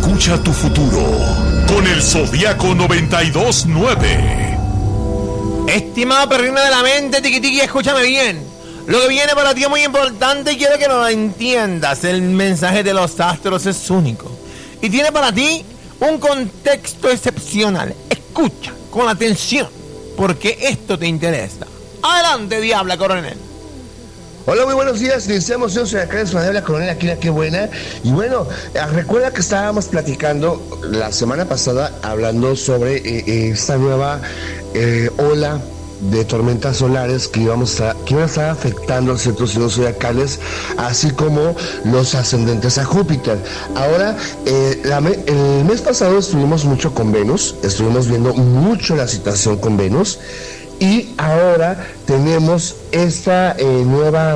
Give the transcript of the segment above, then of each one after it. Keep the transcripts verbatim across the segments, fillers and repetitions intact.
Escucha tu futuro con el Zodiaco noventa y dos nueve. Estimado perrino de la mente, tiqui tiqui, escúchame bien. Lo que viene para ti es muy importante y quiero que lo entiendas. El mensaje de los astros es único y tiene para ti un contexto excepcional. Escucha con atención, porque esto te interesa. Adelante, Diabla Coronel. Hola, muy buenos días. Iniciamos, yo soy acá en Diabla Coronel, aquí en Qué Buena. Y bueno, recuerda que estábamos platicando la semana pasada, hablando sobre eh, esta nueva eh, ola de tormentas solares que, íbamos a, que iban a estar afectando a ciertos signos zodiacales, así como los ascendentes a Júpiter. Ahora, eh, la, el mes pasado estuvimos mucho con Venus, estuvimos viendo mucho la situación con Venus, y ahora tenemos esta eh, nueva,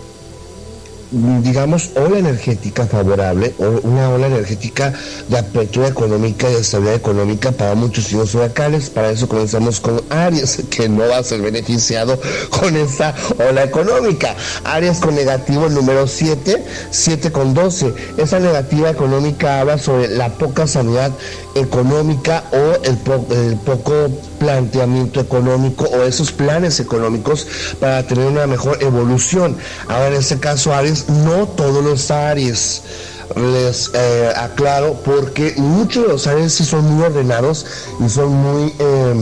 digamos, ola energética favorable, o una ola energética de apertura económica y de estabilidad económica para muchos signos zodiacales. Para eso comenzamos con Aries, que no va a ser beneficiado con esta ola económica. Aries con negativo número siete, siete con doce. Esa negativa económica habla sobre la poca sanidad económica o el, po el poco planteamiento económico o esos planes económicos para tener una mejor evolución. Ahora, en este caso, Aries, no todos los Aries, les eh, aclaro, porque muchos de los Aries sí son muy ordenados y son muy eh,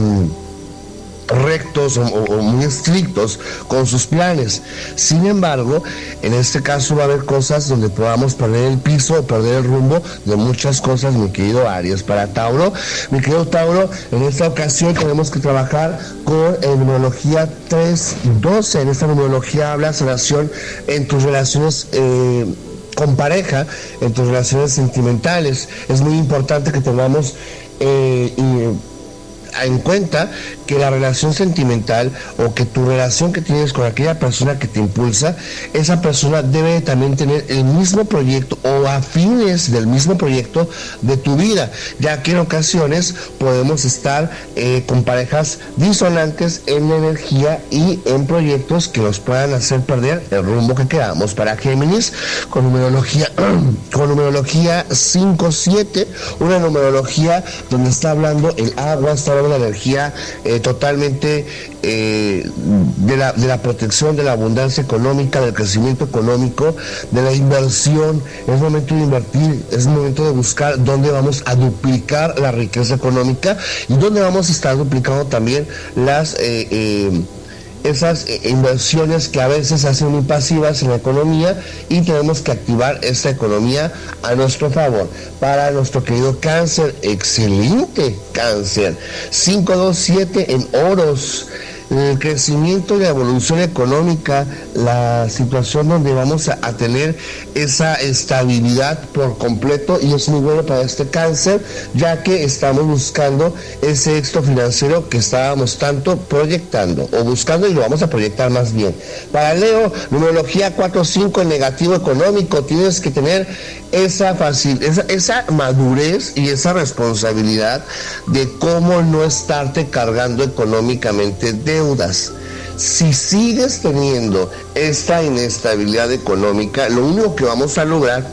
rectos o, o muy estrictos con sus planes. Sin embargo, en este caso va a haber cosas donde podamos perder el piso o perder el rumbo de muchas cosas, mi querido Aries. Para Tauro, mi querido Tauro, en esta ocasión tenemos que trabajar con eh, numerología tres doce. En esta numerología habla sanación en tus relaciones eh, con pareja, en tus relaciones sentimentales. Es muy importante que tengamos eh, y, en cuenta que la relación sentimental o que tu relación que tienes con aquella persona que te impulsa, esa persona debe también tener el mismo proyecto o afines del mismo proyecto de tu vida, ya que en ocasiones podemos estar eh, con parejas disonantes en la energía y en proyectos que nos puedan hacer perder el rumbo que queramos. Para Géminis, con numerología con numerología cinco siete, una numerología donde está hablando el agua, está hablando la energía eh, totalmente eh, de, la, de la protección, de la abundancia económica, del crecimiento económico, de la inversión. Es momento de invertir, es momento de buscar dónde vamos a duplicar la riqueza económica y dónde vamos a estar duplicando también las eh, eh, esas eh, inversiones que a veces hacen muy pasivas en la economía, y tenemos que activar esta economía a nuestro favor. Para nuestro querido Cáncer, excelente Cáncer, cinco dos siete en oros. El crecimiento y la evolución económica, la situación donde vamos a, a tener esa estabilidad por completo, y es muy bueno para este Cáncer, ya que estamos buscando ese éxito financiero que estábamos tanto proyectando o buscando, y lo vamos a proyectar más bien. Para Leo, numerología cuatro cinco en negativo económico. Tienes que tener esa fácil, esa, esa madurez y esa responsabilidad de cómo no estarte cargando económicamente deudas. Si sigues teniendo esta inestabilidad económica, lo único que vamos a lograr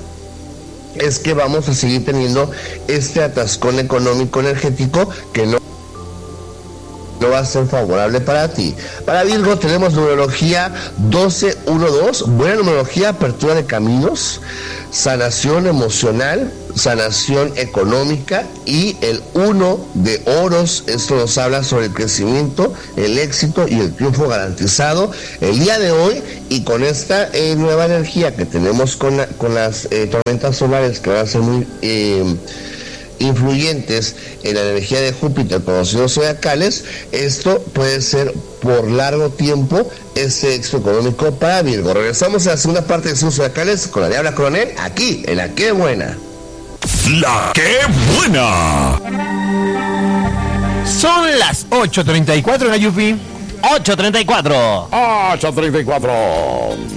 es que vamos a seguir teniendo este atascón económico energético que no no va a ser favorable para ti. Para Virgo tenemos numerología doce uno dos, buena numerología, apertura de caminos, sanación emocional, sanación económica, y el uno de oros. Esto nos habla sobre el crecimiento, el éxito y el triunfo garantizado el día de hoy. Y con esta eh, nueva energía que tenemos con, la, con las eh, tormentas solares, que van a ser muy eh, influyentes en la energía de Júpiter con los signos zodiacales, esto puede ser por largo tiempo ese éxito económico para Virgo. Regresamos a la segunda parte de signos zodiacales con la Diabla Coronel, aquí en La Qué Buena. La Qué Buena. Son las ocho treinta y cuatro en la Yupi. ocho treinta y cuatro. ocho treinta y cuatro.